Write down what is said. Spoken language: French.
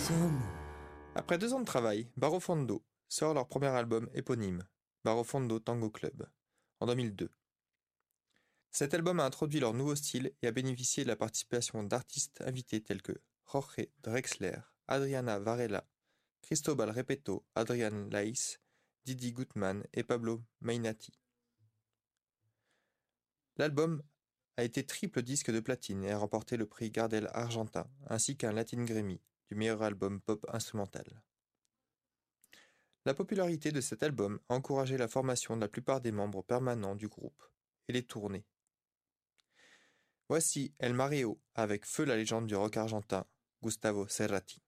Après 2 ans de travail, Barro Fondo sort leur premier album éponyme, Barro Fondo Tango Club, en 2002. Cet album a introduit leur nouveau style et a bénéficié de la participation d'artistes invités tels que Jorge Drexler, Adriana Varela, Cristobal Repetto, Adrián Laiz, Didi Gutman et Pablo Mainati. L'album a été triple disque de platine et a remporté le prix Gardel argentin ainsi qu'un Latin Grammy du meilleur album pop instrumental. La popularité de cet album a encouragé la formation de la plupart des membres permanents du groupe et les tournées. Voici El Mareo avec Feu la légende du rock argentin, Gustavo Cerati.